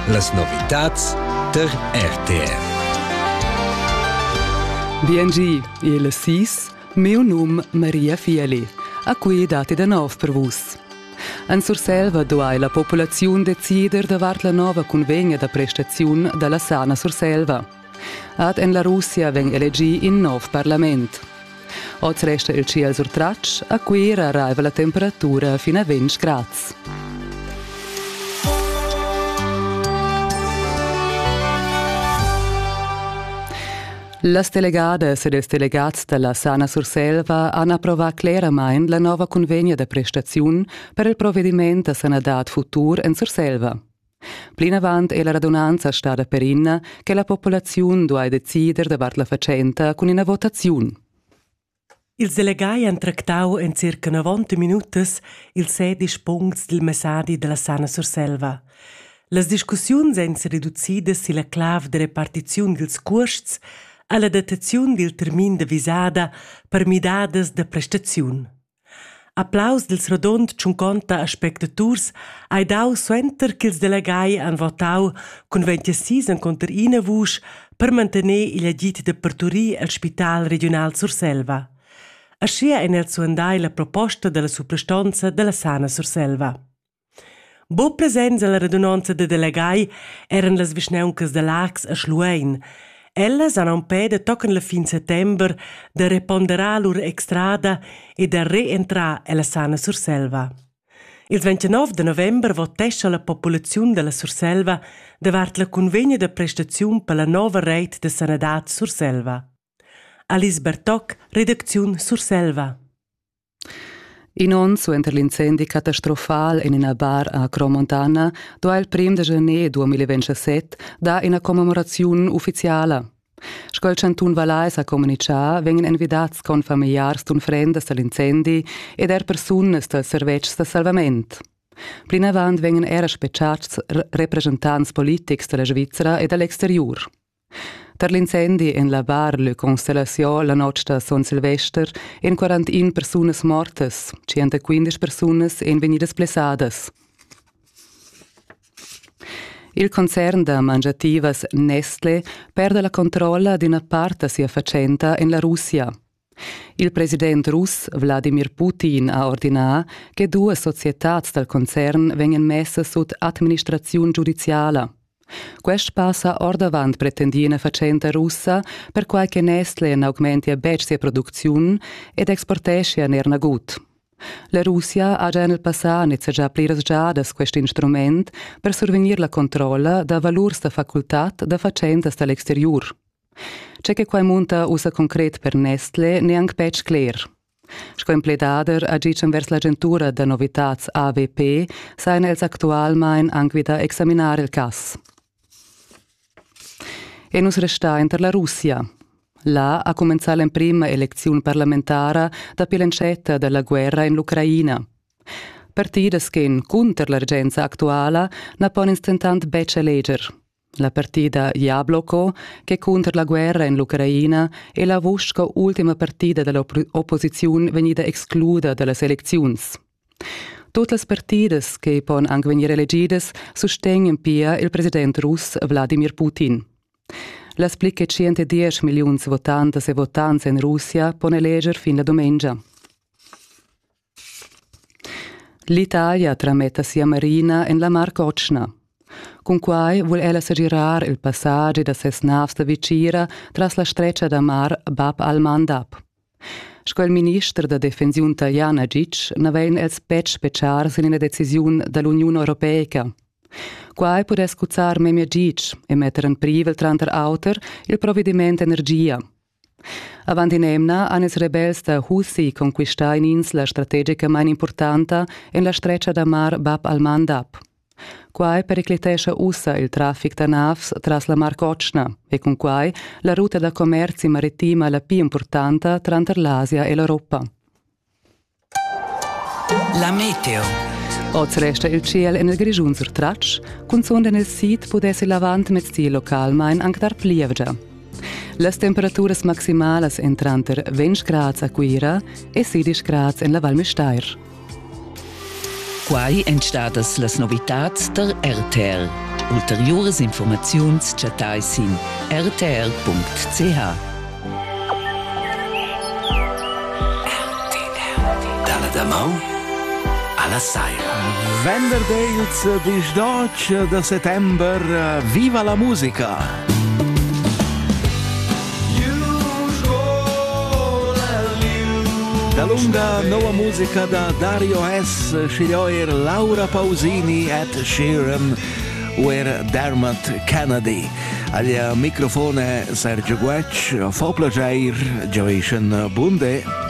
Las novitats der RTR. Biengi, e le 6, meu nome Maria Fieli, a cui date da nov per vos. En Surselva doai la popolazione decider davart la nova convegna da prestazione dalla sana Surselva. Ad en la Russia veng elegi in nov parlament. Oz resta il ciel sur traccia, a cui arriva la temperatura fino a 20 gradi. Las delegadas e les delegats della Sana Surselva hanno approvato chiaramente la nuova convegna de prestazione per il provvedimento a sanadat futur in Surselva. Plin avant è la radunanza stata per inna che la popolazione deve decidere davart la facenta con una votazione. Ils delegai han tractau in circa 90 minutos il 16 punts del messadi della Sana Surselva. Las discussiuns han si riduzidas silla clav de repartiziun dils cuosts alla datazione del termin de visada per midades de prestaziun. Applaus dels rodond 50 spectators ai dau suenter che ils delegai han votau con 26 en contra ina vusch per mantenere il agit de parturir al Spital Regional Surselva. Ascia en el suandai la proposta della suprastanza della Sana Surselva. Bo presents alla radunanza de delegai eran las visneuncas de l'Ax a Schluein. Ellas han impede tocan la fin settember de reponderar lur extrada e de reentrar alla Sana Surselva. Il 29 de november votescha la popolazione della Surselva davart la convegna de prestazione per la nova rete de sanadat Surselva. Alice Bertoc, redazione Surselva. In onzu enter l'incendi catastrofal in una bar a Cromontana, do il 1 de gener 2027 da una commemorazione ufficiale. Scol Chantun Valais a comunicar vengono invitati con familiari d'un frendes dell'incendi e der personas del servizio de salvamento. Plin avant vengono era speciats representanti politici della Svizzera e dell'exterior. Per l'incendi in la bar Le Constellation la notte de San Silvester in 41 personas mortes, 115 personas in venidas blessadas. Il concern de mangiativas Nestlé perde la controlla di una parte sia facenta in la Russia. Il presidente russo Vladimir Putin ha ordinato che 2 società del concern vengano messe sotto amministrazione giudiziale. Quest passa or davant pretendina facenta russa per qualche Nestlé in augmenti a bec sia produzione ed exportescia nerna gut. La Russia ha già nel passato iniziato pliras giadas quest instrument per survenir la controlla da valurs da facultà da facentas dall'exterior. C'è che quai munta usa concret per Nestlé neanche bec clear. Sco impledader agicem vers l'agentura da novitats AVP sain els actualmein anche da examinare il cas. E nus resta inter la Russia. Là ha cominciato la prima elezione parlamentare da pilancetta della guerra in l'Ucraina. Partidas che in contro l'urgenza attuale ne pon instantant becce leger. La partida Jabloko, che contro la guerra in l'Ucraina, è la vosca ultima partida dell'opposizione venuta esclusa dalle elezioni. Tutte le partide che pon anche venire elegidas sostengono pia il presidente russo Vladimir Putin. Las plicche 110 milioni votantes e votanze in Russia pone eleger fin la domenica. L'Italia trametta sia marina in la Mar Cocna. Con quai vuol ella s'aggirar il passaggio da ses navs da vicira tras la streccia da mar Bab al-Mandab. Sco il ministro da difensione italiana Gic navein els pec speciars in una decisione dall'Unione Europea. Quai può scuzzar memia Gic e mettere in privel tranter auter il provvedimento energia. Avanti in emna han els rebels da Houthi conquistar in insla strategica mai importante in la streccia da mar Bab al-Mandab. Quai periclitesce ussa il traffic da navs tras la Mar Cocna e con quai la ruta da commerci marittima la più importante tranter l'Asia e l'Europa. La meteo. Oz resta il ciel en el grigiun sur traccia, con sonda nel sit pudesse lavant met stil localmein anche dar plievgia. Las temperaturas maximales entranter 20 gradi a Quira e 16 gradi in la Val Müstair. Quai entstadas las novitats der RTR. Ulteriores informaziuns chatai sin rtr.ch. Dalla Damau alla Saira. Venerdì il 12 de settembre, viva la musica! Da lunga nuova musica da Dario S, sceglioir Laura Pausini, Ed Sheeran o Dermot Kennedy. Agli microfone Sergio Guec, Fopla Jair, Joation Bunde.